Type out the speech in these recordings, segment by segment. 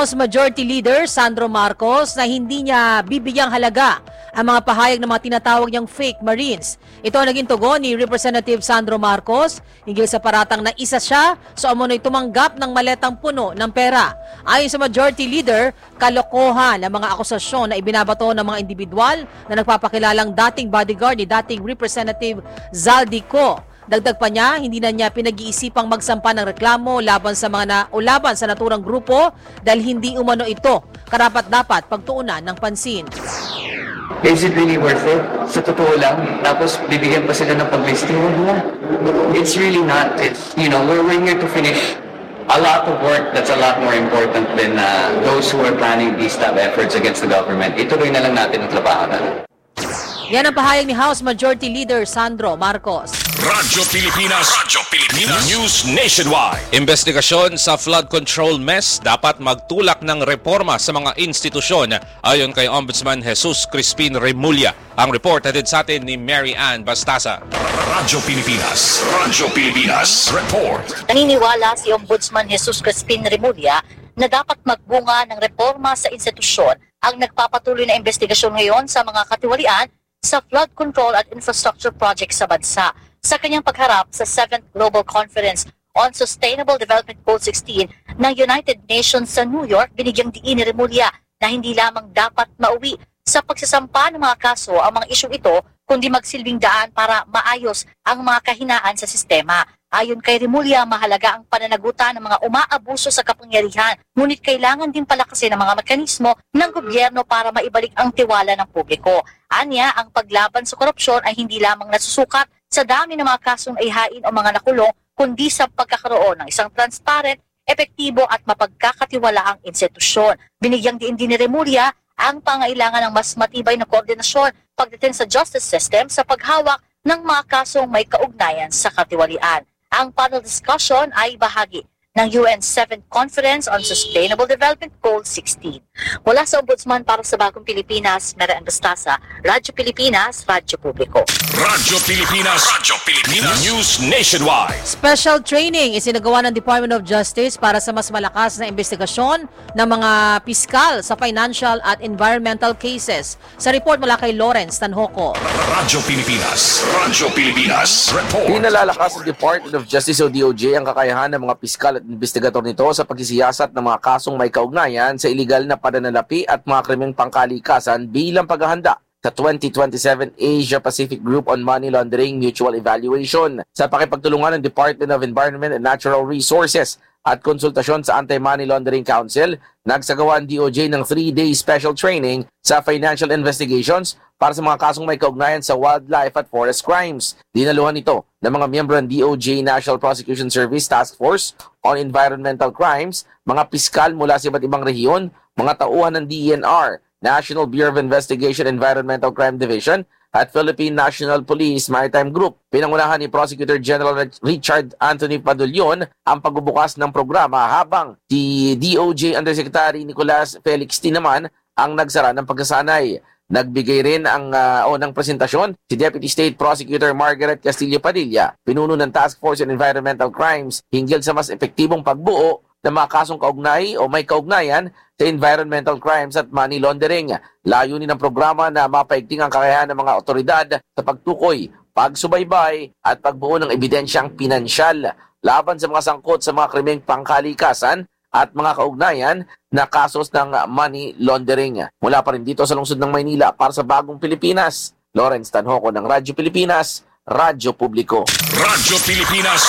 House Majority Leader Sandro Marcos na hindi niya bibigyang halaga ang mga pahayag ng mga tinatawag niyang fake Marines. Ito ang naging tugon ni Representative Sandro Marcos hinggil sa paratang na isa siya sa umunoy tumanggap ng maletang puno ng pera. Ayon sa Majority Leader, kalokohan ang mga akusasyon na ibinabato ng mga individual na nagpapakilalang dating bodyguard ni dating Representative Zaldico. Dagdag pa niya, hindi na niya pinag-iisipang magsampa ng reklamo laban sa laban sa naturang grupo dahil hindi umano ito karapat-dapat pagtuunan ng pansin. Is it really worth it? Sa totoo lang, tapos bibigyan pa sila ng pag-listing. It's really not. We're here to finish a lot of work that's a lot more important than those who are planning these type of efforts against the government. Ituloy na lang natin ang trabaho natin. Yan ang pahayag ni House Majority Leader Sandro Marcos. Radyo Pilipinas News Nationwide. Investigasyon sa flood control mess dapat magtulak ng reforma sa mga institusyon ayon kay Ombudsman Jesus Crispin Remulla. Ang report hatid sa atin ni Mary Ann Bastasa. Radyo Pilipinas Report. Naniniwala si Ombudsman Jesus Crispin Remulla na dapat magbunga ng reforma sa institusyon ang nagpapatuloy na investigasyon ngayon sa mga katiwalian sa flood control at infrastructure projects sa bansa. Sa kanyang pagharap sa 7th Global Conference on Sustainable Development Goal 16 ng United Nations sa New York, binigyang diin ni Remulla na hindi lamang dapat mauwi sa pagsasampa ng mga kaso ang mga isyong ito, kundi magsilbing daan para maayos ang mga kahinaan sa sistema. Ayon kay Remulla, mahalaga ang pananagutan ng mga umaabuso sa kapangyarihan, ngunit kailangan din palakasin ang mga mekanismo ng gobyerno para maibalik ang tiwala ng publiko. Anya, ang paglaban sa korupsyon ay hindi lamang nasusukat sa dami ng mga kasong ihain o mga nakulong, kundi sa pagkakaroon ng isang transparent, epektibo at mapagkakatiwalaang institusyon. Binigyang diin din ni Remulla ang pangailangan ng mas matibay na koordinasyon pagdating sa justice system sa paghawak ng mga kasong may kaugnayan sa katiwalian. Ang panel discussion ay bahagi ng UN 7th Conference on Sustainable Development Goal 16. Mula sa Ombudsman para sa Bagong Pilipinas, Mary Ann Bastasa, Radyo Pilipinas, Radyo Publiko. Radyo Pilipinas News Nationwide. Special training isinagawa ng Department of Justice para sa mas malakas na investigasyon ng mga piskal sa financial at environmental cases. Sa report mula kay Lawrence Tanhoco. Radyo Pilipinas Report. Pinalalakas ng Department of Justice o DOJ ang kakayahan ng mga piskal at investigador nito sa pagsisiyasat ng mga kasong may kaugnayan sa iligal na pananalapi at mga krimeng pangkalikasan bilang paghahanda sa 2027 Asia-Pacific Group on Money Laundering Mutual Evaluation. Sa pakipagtulungan ng Department of Environment and Natural Resources at konsultasyon sa Anti-Money Laundering Council, nagsagawa ang DOJ ng 3-day special training sa financial investigations para sa mga kasong may kaugnayan sa wildlife at forest crimes. Dinaluhan ito ng mga miyembro ng DOJ National Prosecution Service Task Force on Environmental Crimes, mga piskal mula sa iba't ibang rehiyon, mga tauhan ng DENR, National Bureau of Investigation Environmental Crime Division, at Philippine National Police Maritime Group. Pinangunahan ni Prosecutor General Richard Anthony Padulyon ang pagbubukas ng programa habang si DOJ Undersecretary Nicolas Felix T. naman ang nagsara ng pagsasanay. Nagbigay rin ng presentasyon si Deputy State Prosecutor Margaret Castillo Padilla, pinuno ng Task Force on Environmental Crimes, hinggil sa mas epektibong pagbuo ng mga kasong kaugnay o may kaugnayan sa environmental crimes at money laundering. Layunin ng programa na mapaigting ang kakayahan ng mga otoridad sa pagtukoy, pagsubaybay at pagbuo ng ebidensyang pinansyal laban sa mga sangkot sa mga krimeng pangkalikasan at mga kaugnayan na kasos ng money laundering. Mula pa rin dito sa lungsod ng Maynila para sa Bagong Pilipinas, Lawrence Tanhoco ng Radyo Pilipinas, Radyo Publiko. Radyo Pilipinas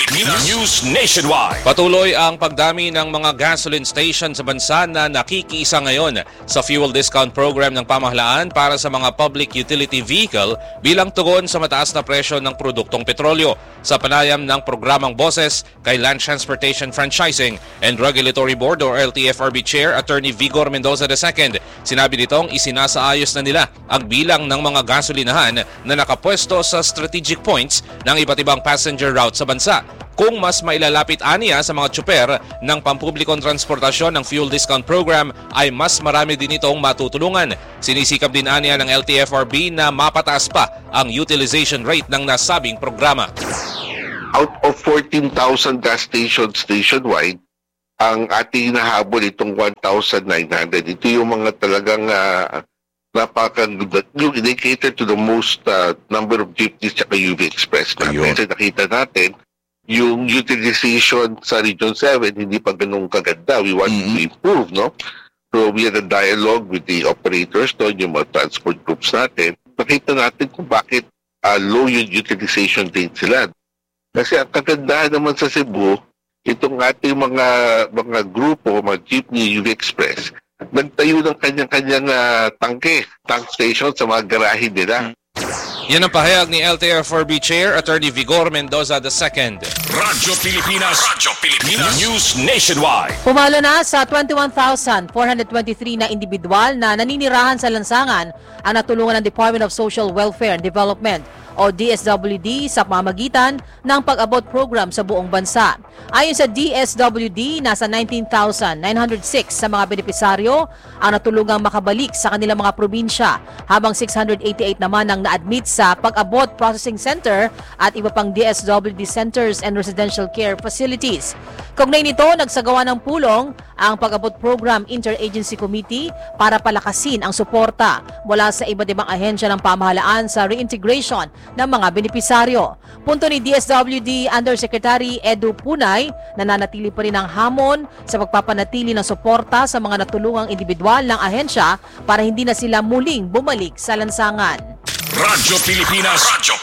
News Nationwide. Patuloy ang pagdami ng mga gasoline station sa bansa na nakikiisa ngayon sa fuel discount program ng pamahalaan para sa mga public utility vehicle bilang tugon sa mataas na presyo ng produktong petrolyo. Sa panayam ng programang Boses kay Land Transportation Franchising and Regulatory Board o LTFRB Chair Attorney Vigor Mendoza II, sinabi nitong isinasaayos na nila ang bilang ng mga gasolinahan na nakapwesto sa strategic points ng iba't ibang passenger route sa bansa. Kung mas mailalapit aniya sa mga tsuper ng pampublikong transportasyon ng fuel discount program ay mas marami din itong matutulungan. Sinisikap din aniya ng LTFRB na mapataas pa ang utilization rate ng nasabing programa. Out of 14,000 gas stations nationwide, ang ating nahabol itong 1,900. Ito yung mga talagang yung indicator to the most number of jeepneys at UV Express natin. Ayun. Kasi nakita natin yung utilization sa Region 7 hindi pa ganun kaganda. We want to improve, no? So we had a dialogue with the operators, no, yung mga transport groups natin. Nakita natin kung bakit low yung utilization rate sila. Kasi ang kagandahan naman sa Cebu, itong ating mga grupo, mga jeepney, UV Express, nagtayo ng kanyang-kanyang tank station sa mga garahe nila. Yan ang pahayag ni LTFRB Chair Attorney Vigor Mendoza II. Radyo Pilipinas News Nationwide. Pumalo na sa 21,423 na individual na naninirahan sa lansangan ang natulungan ng Department of Social Welfare and Development o DSWD sa pamamagitan ng pag-abot program sa buong bansa. Ayon sa DSWD, nasa 19,906 sa mga benepisaryo ang natulungang makabalik sa kanilang mga probinsya, habang 688 naman ang na-admit sa pag-abot processing center at iba pang DSWD centers and residential care facilities. Kaugnay nito, nagsagawa ng pulong ang pag-abot program Interagency Committee para palakasin ang suporta mula sa iba't ibang ahensya ng pamahalaan sa reintegration ng mga benepisaryo. Punto ni DSWD Undersecretary Edu Punay, nananatili pa rin ang hamon sa pagpapanatili ng suporta sa mga natulungang individual ng ahensya para hindi na sila muling bumalik sa lansangan. Radyo Pilipinas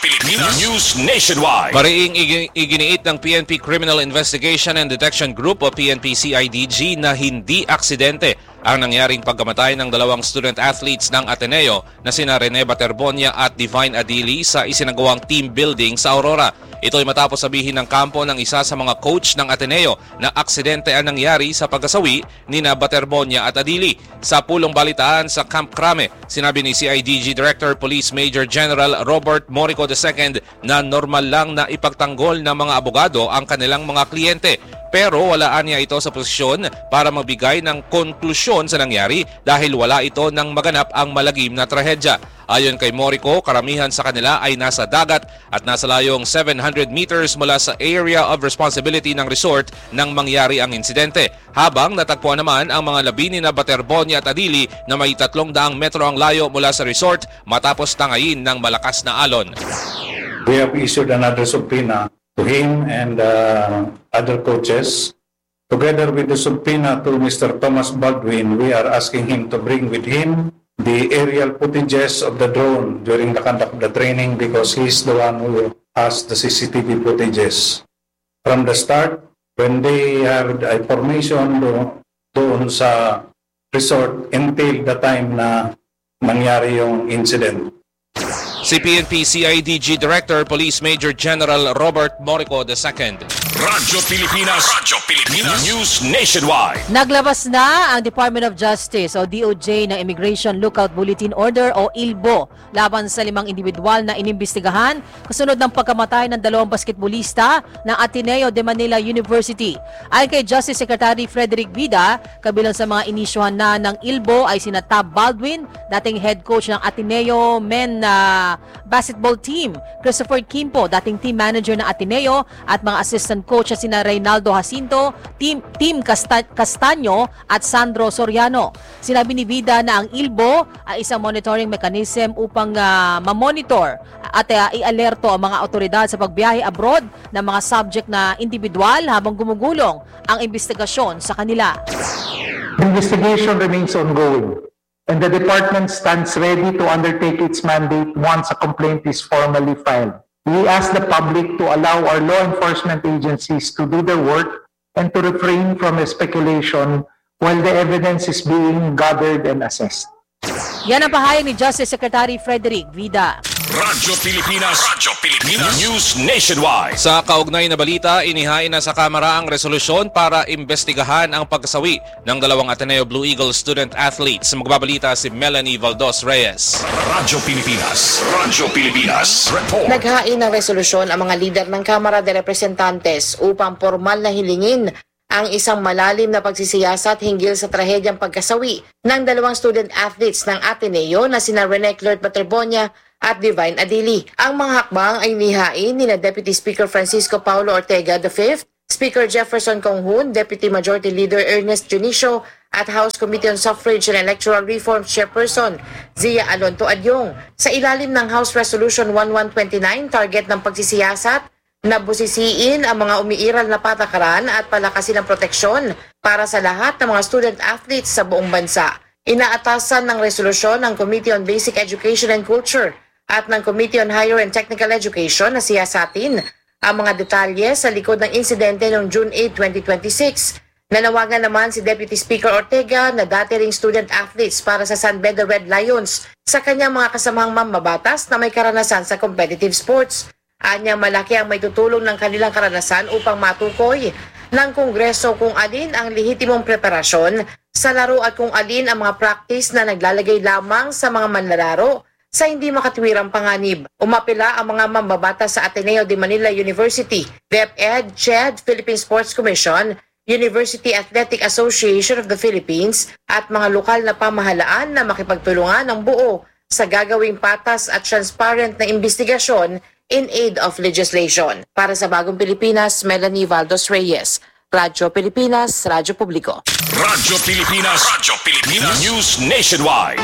News Nationwide. Pariing iginiit ng PNP Criminal Investigation and Detection Group o PNP-CIDG na hindi aksidente ang nangyaring pagkamatay ng dalawang student athletes ng Ateneo na sina Rene Baterbonia at Divine Adili sa isinagawang team building sa Aurora. Ito ay matapos sabihin ng kampo ng isa sa mga coach ng Ateneo na aksidente ang nangyari sa pagkasawi ni na Baterbonia at Adili. Sa pulong balitaan sa Camp Crame, sinabi ni CIDG Director Police Major General Robert Morico II na normal lang na ipagtanggol ng mga abogado ang kanilang mga kliyente. Pero walaan niya ito sa posisyon para magbigay ng konklusyon sa nangyari dahil wala ito nang maganap ang malagim na trahedya. Ayon kay Morico, karamihan sa kanila ay nasa dagat at nasa layong 700 meters mula sa area of responsibility ng resort nang mangyari ang insidente. Habang natagpuan naman ang mga labi ni na Baterbonia at Adili na may 300 metro ang layo mula sa resort matapos tangayin ng malakas na alon. We have issued another subpoena to him and other coaches. Together with the subpoena to Mr. Thomas Baldwin, we are asking him to bring with him the aerial footages of the drone during the conduct of the training because he's the one who has the CCTV footages. From the start, when they have the information doon sa resort until the time na nangyari yung incident. Si PNP CIDG Director Police Major General Robert Morico II. Radyo Pilipinas News Nationwide. Naglabas na ang Department of Justice o DOJ ng Immigration Lookout Bulletin Order o ILBO laban sa 5 individual na inimbestigahan kasunod ng pagkamatay ng 2 basketbolista ng Ateneo de Manila University. Ayon kay Justice Secretary Frederick Vida, kabilang sa mga inisyuhan na ng ILBO ay sina Tab Baldwin, dating head coach ng Ateneo men basketball team, Christopher Kimpo, dating team manager ng Ateneo, at mga assistant coach na sina Reynaldo Jacinto, Team Castaño at Sandro Soriano. Sinabi ni Vida na ang ILBO ay isang monitoring mechanism upang mamonitor at i-alerto ang mga otoridad sa pagbiyahe abroad ng mga subject na individual habang gumugulong ang investigasyon sa kanila. The investigation remains ongoing, and the department stands ready to undertake its mandate once a complaint is formally filed. We ask the public to allow our law enforcement agencies to do their work and to refrain from speculation while the evidence is being gathered and assessed. Yan ang pahayag ni Justice Secretary Frederick Vida. Radyo Pilipinas News Nationwide. Sa kaugnay na balita, inihain na sa Kamara ang resolusyon para imbestigahan ang pagkasawi ng 2 Ateneo Blue Eagle student athletes. Magbabalita si Melanie Valdos Reyes. Radyo Pilipinas Report. Naghain ng resolusyon ang mga lider ng Kamara de Representantes upang formal na hilingin ang isang malalim na pagsisiyasat hinggil sa trahedyang pagkasawi ng 2 student athletes ng Ateneo na sina Rene Clert Baterbonia at Divine Adili. Ang mga hakbang ay nihain ni Deputy Speaker Francisco Paulo Ortega V, Speaker Jefferson Conghun, Deputy Majority Leader Ernest Junicio at House Committee on Suffrage and Electoral Reforms Chairperson Zia Alonto Adyong. Sa ilalim ng House Resolution 1129, target ng pagsisiyasat na busisiin ang mga umiiral na patakaran at palakasin ang proteksyon para sa lahat ng mga student athletes sa buong bansa. Inaatasan ng resolusyon ng Committee on Basic Education and Culture at ng Committee on Higher and Technical Education na siyasatin ang mga detalye sa likod ng insidente noong June 8, 2026. Nanawagan naman si Deputy Speaker Ortega na dati ring student athletes para sa San Beda Red Lions sa kanyang mga kasamang mamabatas na may karanasan sa competitive sports. Anya malaki ang may tutulong ng kanilang karanasan upang matukoy ng Kongreso kung alin ang lehitimong preparasyon sa laro at kung alin ang mga practice na naglalagay lamang sa mga manlalaro sa hindi makatwirang panganib. Umapila ang mga mambabatas sa Ateneo de Manila University, DepEd, CHED, Philippine Sports Commission, University Athletic Association of the Philippines at mga lokal na pamahalaan na makipagtulungan ng buo sa gagawing patas at transparent na investigasyon in aid of legislation. Para sa Bagong Pilipinas, Melanie Valdos Reyes, Radyo Pilipinas, Radyo Publiko. Radyo Pilipinas. Radyo Pilipinas. News Nationwide.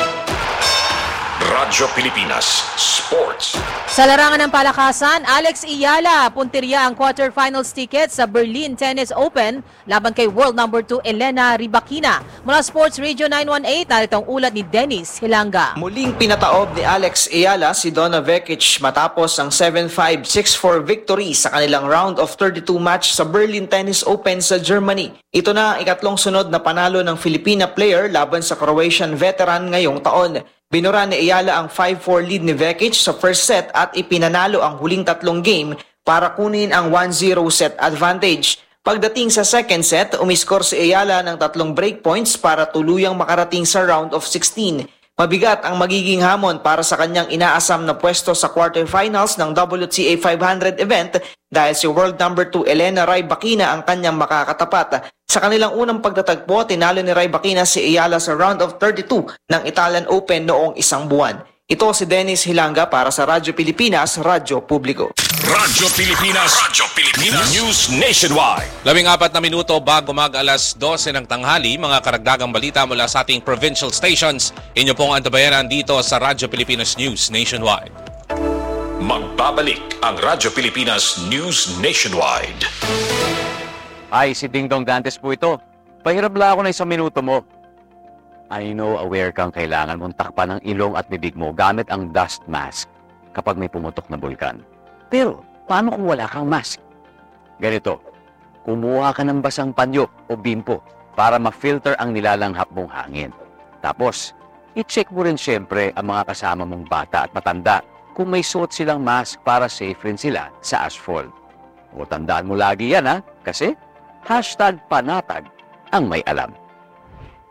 Radyo Pilipinas Sports. Sa larangan ng palakasan, Alex Iyala puntirya ang quarterfinals ticket sa Berlin Tennis Open laban kay world number 2 Elena Rybakina. Mula Sports Radio 918, narito ang ulat ni Dennis Hilanga. Muling pinataob ni Alex Iyala si Donna Vekic matapos ang 7-5, 6-4 victory sa kanilang round of 32 match sa Berlin Tennis Open sa Germany. Ito na ang ikatlong sunod na panalo ng Filipina player laban sa Croatian veteran ngayong taon. Binura ni Iyala ang 5-4 lead ni Vekic sa first set at ipinanalo ang huling tatlong game para kunin ang 1-0 set advantage. Pagdating sa second set, umiskor si Iyala ng tatlong break points para tuluyang makarating sa round of 16. Mabigat ang magiging hamon para sa kanyang inaasam na pwesto sa quarterfinals ng WTA 500 event dahil si world number 2 Elena Rybakina ang kanyang makakatapat. Sa kanilang unang pagtatagpo, tinalo ni Rybakina si Iyala sa round of 32 ng Italian Open noong isang buwan. Ito si Dennis Hilanga para sa Radyo Pilipinas, Radyo Publiko. Radyo Pilipinas. Radyo Pilipinas. News Nationwide. 14 na minuto bago mag-alas 12 ng tanghali, mga karagdagang balita mula sa ating provincial stations. Inyo pong antabayanan dito sa Radyo Pilipinas News Nationwide. Magbabalik ang Radyo Pilipinas News Nationwide. Ay, si Ding Dong Dantes po ito. Pahirap lang ako na isang minuto mo. I know aware kang kailangan mong takpan ang ilong at bibig mo gamit ang dust mask kapag may pumutok na bulkan. Pero, paano kung wala kang mask? Ganito, kumuha ka ng basang panyo o bimpo para ma-filter ang nilalanghap mong hangin. Tapos, i-check mo rin siyempre ang mga kasama mong bata at matanda kung may suot silang mask para safe rin sila sa asphalt. O tandaan mo lagi yan ha, kasi #panatag ang may alam.